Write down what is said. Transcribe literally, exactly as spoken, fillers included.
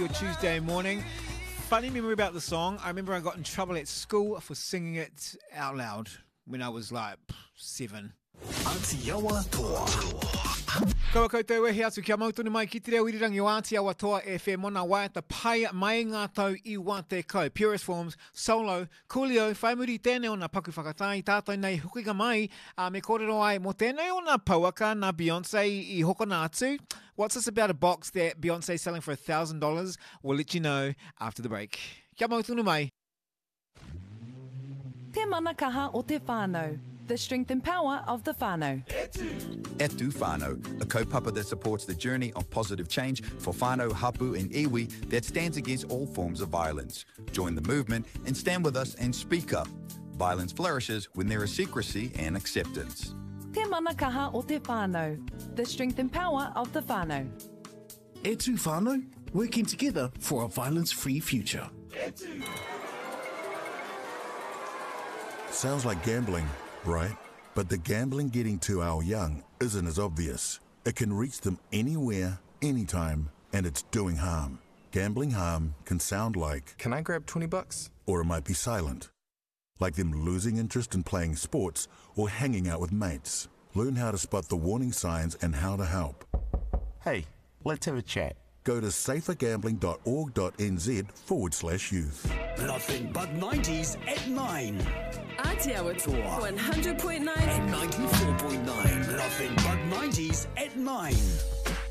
your Tuesday morning. Funny memory about the song. I remember I got in trouble at school for singing it out loud when I was like seven. Atiawa Toa. Kaua koutou e he atu kia mautunu mai ki te reo irirangi o Atiawa Toa F M ona wai ta pai mai ngā tau I wā te kau. Purest Forms, Solo, Coolio, whaimuri tēnei ona paku whakatai, tātou nei hukiga mai, uh, me kōrero ai mo tēnei ona pauaka na Beyonce I hokona atu. What's this about a box that Beyonce is selling for one thousand dollars? We'll let you know after the break. Kia mautunu mai. Te mana kaha o te whānau. The strength and power of the whānau. Etu Whānau, a kaupapa that supports the journey of positive change for whānau, hapu and iwi that stands against all forms of violence. Join the movement and stand with us and speak up. Violence flourishes when there is secrecy and acceptance. Te mana kaha o te whānau. The strength and power of the whānau. Etu Whānau, working together for a violence-free future. Sounds like gambling, right? But the gambling getting to our young isn't as obvious. It can reach them anywhere, anytime, and it's doing harm. Gambling harm can sound like, Can I grab twenty bucks? or it might be silent. Like them losing interest in playing sports or hanging out with mates. Learn how to spot the warning signs and how to help. Hey, let's have a chat. Go to safergambling.org.nz forward slash youth. Nothing but nineties at nine. Atiawa Toa one hundred point nine And ninety-four point nine. Nothing but nineties at nine.